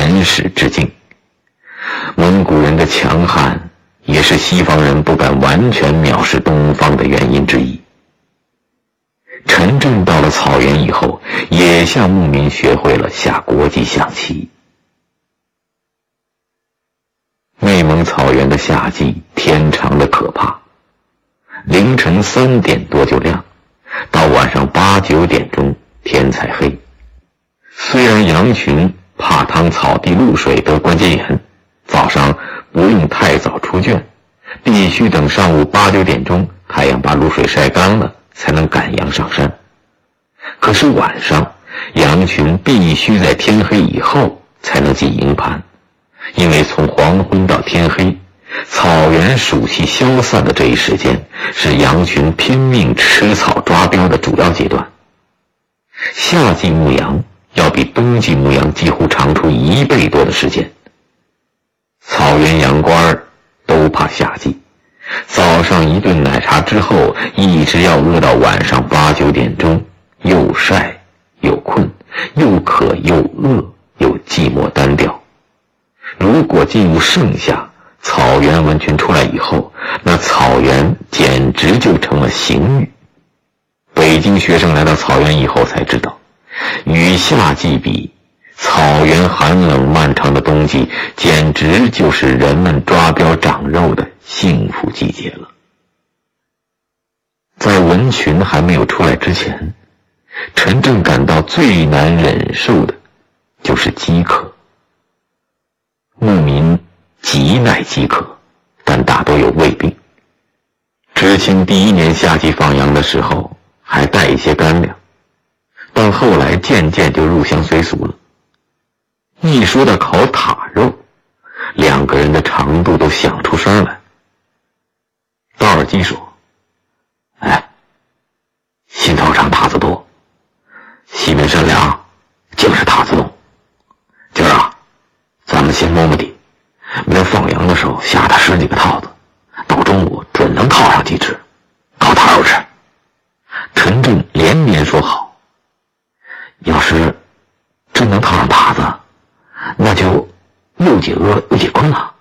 原始之境。蒙古人的强悍也是西方人不敢完全藐视东方的原因之一。陈震到了草原以后，也向牧民学会了下国际象棋。内蒙草原的夏季天长的可怕，凌晨3点多就亮，到晚上8、9点钟天才黑。虽然羊群怕趟草地露水得关节炎，早上不用太早出圈，必须等上午8、9点钟太阳把露水晒干了才能赶羊上山。可是晚上羊群必须在天黑以后才能进营盘，因为从黄昏到天黑，草原暑气消散的这一时间是羊群拼命吃草抓膘的主要阶段。夏季牧羊要比冬季牧羊几乎长出1倍多的时间。草原羊倌都怕夏季，早上一顿奶茶之后，一直要饿到晚上8、9点钟，又晒又困，又渴又饿又寂寞单调。如果进入盛夏，草原蚊群出来以后，那草原简直就成了刑狱。北京学生来到草原以后才知道，与夏季比，草原寒冷漫长的冬季简直就是人们抓膘长肉的幸福季节了。在蚊群还没有出来之前，陈震感到最难忍受的就是饥渴。牧民极耐饥渴，但大多有胃病。知青第1年夏季放羊的时候还带一些干粮，但后来渐渐就入乡随俗了。一说到烤塔肉，2个人的长度都响出声来。道尔基说：“哎，新头上塔子多，西边山梁就是塔子洞。今儿啊，咱们先摸摸底，明儿放羊的时候下他10几个套子，到中午准能套上几只，烤塔肉吃。”陈震连连说好。要是真能套上塔子，那就又解饿又解困了。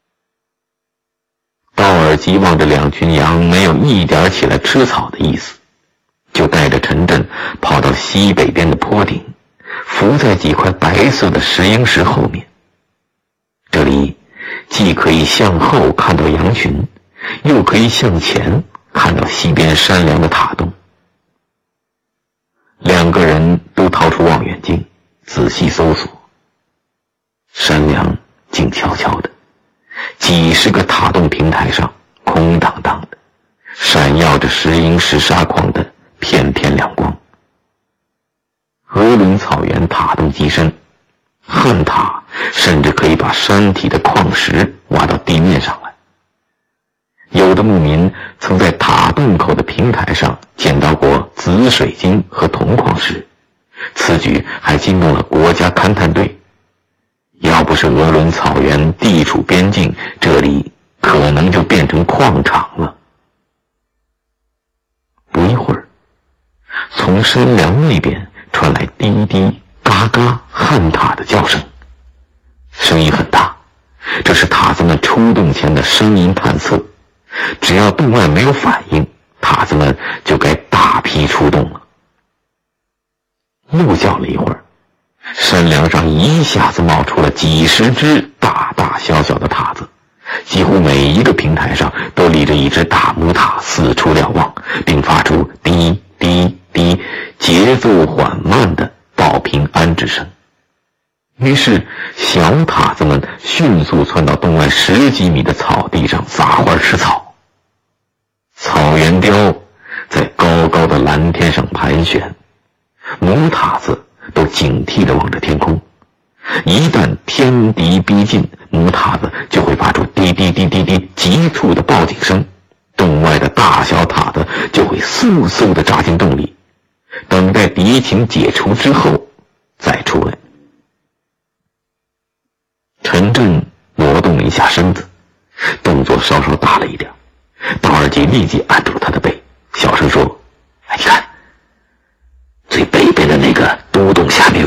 道尔基望着2群羊没有一点起来吃草的意思，就带着陈震跑到西北边的坡顶，伏在几块白色的石英石后面。这里既可以向后看到羊群，又可以向前看到西边山梁的塔洞。2个人都掏出望远镜，仔细搜索。山梁静悄悄的，几十个塔洞平台上空荡荡的，闪耀着石英石砂矿的片片亮光。鄂伦草原塔洞极深，旱塔甚至可以把山体的矿石挖到地面上来。有的牧民曾在塔洞口的平台上见到过紫水晶和铜矿石，此举还惊动了国家勘探队。要不是鄂伦草原地处边境，这里可能就变成矿场了。不一会儿，从山梁那边传来滴滴嘎嘎撼塔的叫声，声音很大，这是塔子们出洞前的声音探测。只要洞外没有反应，塔子们就该大批出动了。又叫了一会儿，山梁上一下子冒出了几十只大大小小的塔子，几乎每一个平台上都立着一只大木塔，四处瞭望，并发出滴滴滴节奏缓慢的报平安之声。于是小塔子们迅速窜到洞外10几米的草地上撒欢吃草。草原雕在高高的蓝天上盘旋，母塔子都警惕地望着天空。一旦天敌逼近，母塔子就会发出滴滴滴滴滴急促的报警声，洞外的大小塔子就会嗖嗖地扎进洞里，等待敌情解除之后再出来。陈震挪动了一下身子，动作稍稍大了一点。道尔基立即按住了他的背，小声说：“哎，你看，最北边的那个独洞下面有